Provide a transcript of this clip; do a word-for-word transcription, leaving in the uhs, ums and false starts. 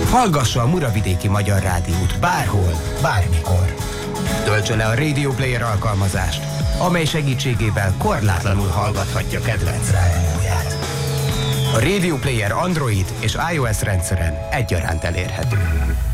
Hallgassa a Muravidéki Magyar Rádiót bárhol, bármikor. Töltse le a Radio Player alkalmazást, amely segítségével korlátlanul hallgathatja kedvenc rádióját. A Radio Player Android és iOS rendszeren egyaránt elérhető.